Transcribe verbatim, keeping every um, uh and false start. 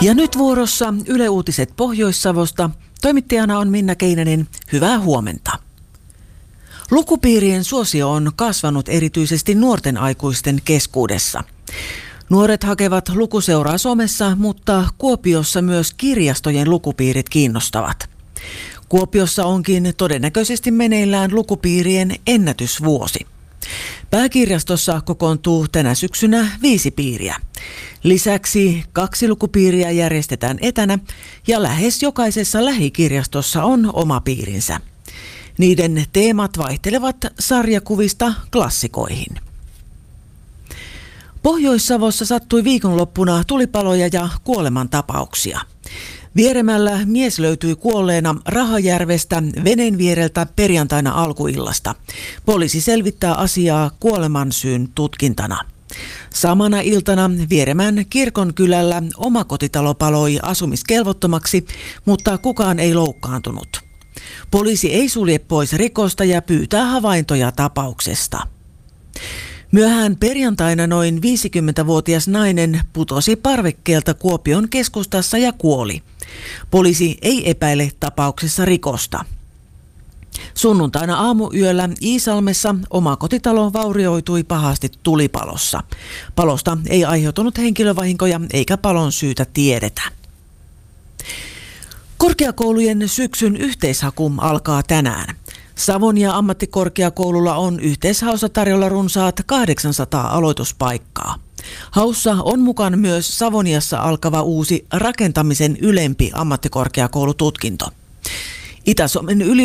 Ja nyt vuorossa Yle Uutiset Pohjois-Savosta. Toimittajana on Minna Keinänen. Hyvää huomenta. Lukupiirien suosio on kasvanut erityisesti nuorten aikuisten keskuudessa. Nuoret hakevat lukuseuraa somessa, mutta Kuopiossa myös kirjastojen lukupiirit kiinnostavat. Kuopiossa onkin todennäköisesti meneillään lukupiirien ennätysvuosi. Pääkirjastossa kokoontuu tänä syksynä viisi piiriä. Lisäksi kaksi lukupiiriä järjestetään etänä ja lähes jokaisessa lähikirjastossa on oma piirinsä. Niiden teemat vaihtelevat sarjakuvista klassikoihin. Pohjois-Savossa sattui viikonloppuna tulipaloja ja kuolemantapauksia. Vieremällä mies löytyi kuolleena Rahajärvestä veneen viereltä perjantaina alkuillasta. Poliisi selvittää asiaa kuolemansyyn tutkintana. Samana iltana Vieremän Kirkonkylällä omakotitalo paloi asumiskelvottomaksi, mutta kukaan ei loukkaantunut. Poliisi ei sulje pois rikosta ja pyytää havaintoja tapauksesta. Myöhään perjantaina noin viisikymmentävuotias nainen putosi parvekkeelta Kuopion keskustassa ja kuoli. Poliisi ei epäile tapauksessa rikosta. Sunnuntaina aamuyöllä Iisalmessa omakotitalo vaurioitui pahasti tulipalossa. Palosta ei aiheutunut henkilövahinkoja eikä palon syytä tiedetä. Korkeakoulujen syksyn yhteishaku alkaa tänään. Savonia ammattikorkeakoululla on yhteishaussa tarjolla runsaat kahdeksansataa aloituspaikkaa. Haussa on mukana myös Savoniassa alkava uusi rakentamisen ylempi ammattikorkeakoulututkinto. Itä-Suomen yliopisto